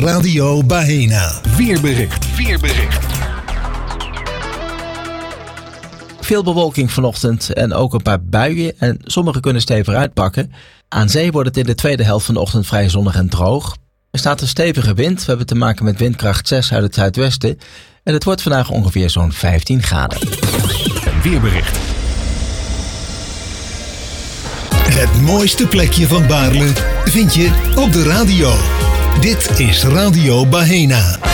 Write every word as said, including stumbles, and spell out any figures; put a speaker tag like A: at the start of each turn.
A: Radio Bahena.
B: Weerbericht. Weerbericht.
C: Veel bewolking vanochtend en ook een paar buien en sommige kunnen stevig uitpakken. Aan zee wordt het in de tweede helft van de ochtend vrij zonnig en droog. Er staat een stevige wind, we hebben te maken met windkracht zes uit het zuidwesten. En het wordt vandaag ongeveer zo'n vijftien graden.
B: Een weerbericht.
A: Het mooiste plekje van Baarle vind je op de radio. Dit is Radio Bahena.